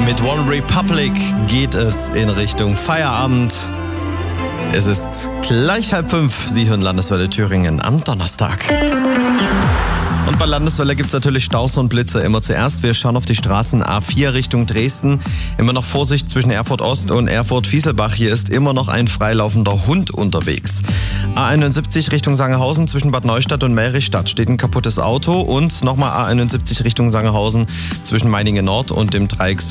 Mit One Republic geht es in Richtung Feierabend. Es ist gleich 4:30. Sie hören Landeswelle Thüringen am Donnerstag. Und bei Landeswelle gibt es natürlich Staus und Blitze immer zuerst. Wir schauen auf die Straßen A4 Richtung Dresden. Immer noch Vorsicht zwischen Erfurt Ost und Erfurt Fieselbach. Hier ist immer noch ein freilaufender Hund unterwegs. A71 Richtung Sangerhausen zwischen Bad Neustadt und Melrichstadt steht ein kaputtes Auto. Und nochmal A71 Richtung Sangerhausen zwischen Meiningen Nord und dem Dreieck